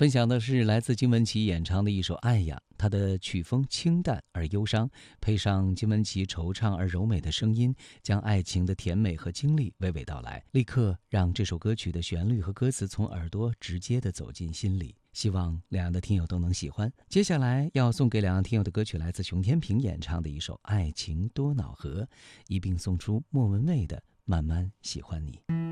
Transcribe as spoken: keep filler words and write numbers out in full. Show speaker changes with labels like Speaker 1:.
Speaker 1: 分享的是来自金玟岐演唱的一首《爱呀》，它的曲风清淡而忧伤，配上金玟岐惆怅而柔美的声音，将爱情的甜美和经历娓娓道来，立刻让这首歌曲的旋律和歌词从耳朵直接的走进心里。希望两岸的听友都能喜欢。接下来要送给两岸听友的歌曲来自熊天平演唱的一首《爱情多瑙河》，一并送出莫文蔚的《慢慢喜欢你》。